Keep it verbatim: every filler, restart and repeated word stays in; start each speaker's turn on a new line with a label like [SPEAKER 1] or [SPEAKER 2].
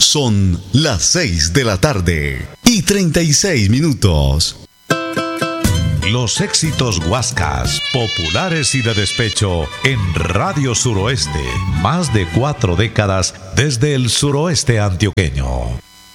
[SPEAKER 1] Son las seis de la tarde y treinta y seis minutos.
[SPEAKER 2] Los éxitos Huascas, populares y de despecho en Radio Suroeste. Más de cuatro décadas desde el suroeste antioqueño.